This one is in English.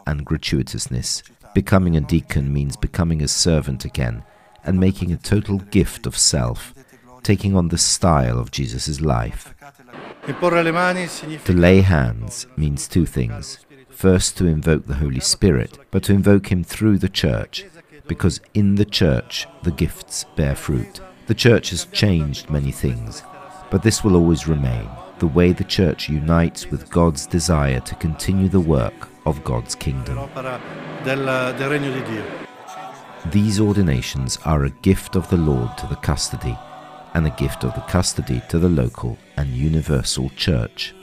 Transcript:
and gratuitousness. Becoming a deacon means becoming a servant again and making a total gift of self, taking on the style of Jesus' life. To lay hands means two things. First, to invoke the Holy Spirit, but to invoke him through the Church, because in the Church the gifts bear fruit. The Church has changed many things, but this will always remain, the way the Church unites with God's desire to continue the work of God's kingdom. These ordinations are a gift of the Lord to the custody, and a gift of the custody to the local and universal Church.